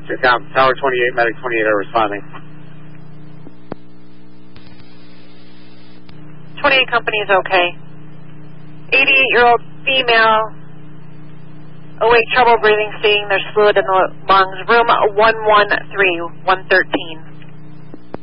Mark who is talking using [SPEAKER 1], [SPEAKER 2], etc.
[SPEAKER 1] Tower 28, medic 28 are responding.
[SPEAKER 2] 28 company is okay. 88-year-old female, awake, trouble breathing, stating there's fluid in the lungs. Room 113, 113.